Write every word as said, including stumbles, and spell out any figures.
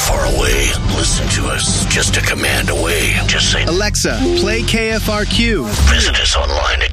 far away. Listen to us just a command away. Just say, Alexa, play K F R Q. Visit us online